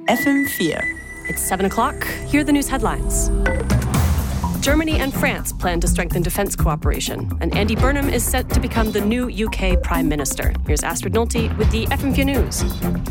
FM4. It's 7 o'clock. Here are the news headlines. Germany and France plan to strengthen defence cooperation, and Andy Burnham is set to become the new UK Prime Minister. Here's Astrid Nolte with the FM4 News.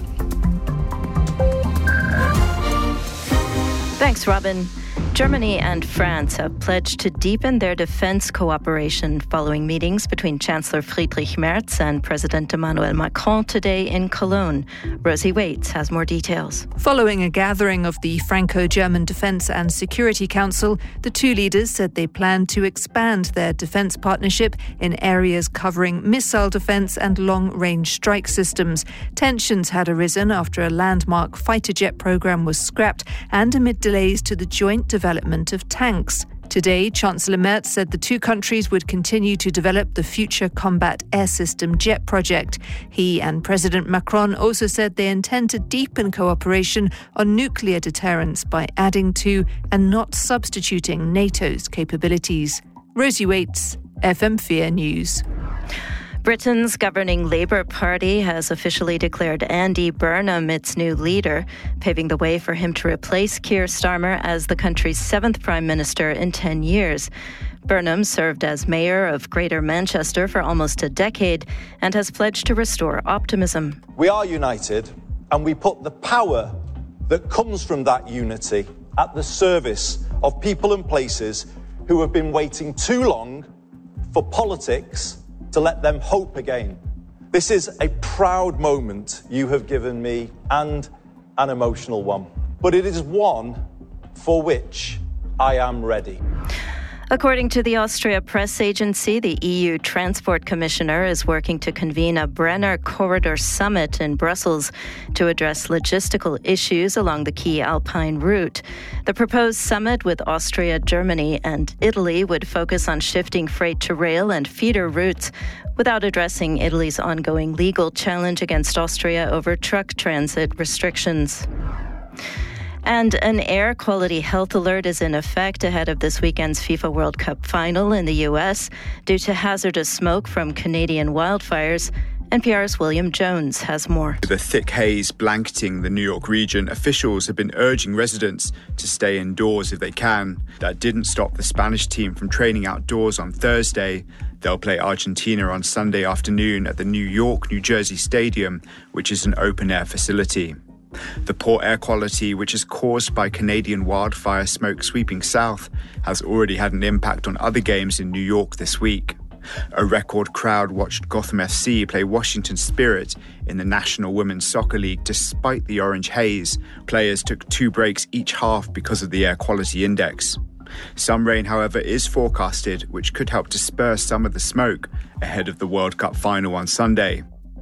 Thanks, Robin. Germany and France have pledged to deepen their defence cooperation following meetings between Chancellor Friedrich Merz and President Emmanuel Macron today in Cologne. Rosie Waits has more details. Following a gathering of the Franco-German Defence and Security Council, the two leaders said they plan to expand their defence partnership in areas covering missile defence and long-range strike systems. Tensions had arisen after a landmark fighter jet programme was scrapped and amid delays to the joint development of tanks. Today, Chancellor Merz said the two countries would continue to develop the Future Combat Air System jet project. He and President Macron also said they intend to deepen cooperation on nuclear deterrence by adding to and not substituting NATO's capabilities. Rosie Waits, FM4 News. Britain's governing Labour Party has officially declared Andy Burnham its new leader, paving the way for him to replace Keir Starmer as the country's 7th Prime Minister in 10 years. Burnham served as Mayor of Greater Manchester for almost a decade and has pledged to restore optimism. We are united, and we put the power that comes from that unity at the service of people and places who have been waiting too long for politics to let them hope again. This is a proud moment you have given me, and an emotional one. But it is one for which I am ready. According to the Austria Press Agency, the EU Transport Commissioner is working to convene a Brenner Corridor Summit in Brussels to address logistical issues along the key Alpine route. The proposed summit with Austria, Germany and Italy would focus on shifting freight to rail and feeder routes without addressing Italy's ongoing legal challenge against Austria over truck transit restrictions. And an air quality health alert is in effect ahead of this weekend's FIFA World Cup final in the U.S. due to hazardous smoke from Canadian wildfires. NPR's William Jones has more. With a thick haze blanketing the New York region, officials have been urging residents to stay indoors if they can. That didn't stop the Spanish team from training outdoors on Thursday. They'll play Argentina on Sunday afternoon at the New York, New Jersey Stadium, which is an open-air facility. The poor air quality, which is caused by Canadian wildfire smoke sweeping south, has already had an impact on other games in New York this week. A record crowd watched Gotham FC play Washington Spirit in the National Women's Soccer League despite the orange haze. Players took 2 breaks each half because of the air quality index. Some rain, however, is forecasted, which could help disperse some of the smoke ahead of the World Cup final on Sunday.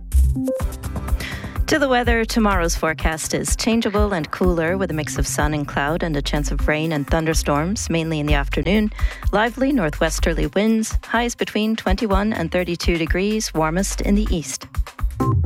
To the weather, tomorrow's forecast is changeable and cooler with a mix of sun and cloud and a chance of rain and thunderstorms, mainly in the afternoon. Lively northwesterly winds, highs between 21 and 32 degrees, warmest in the east.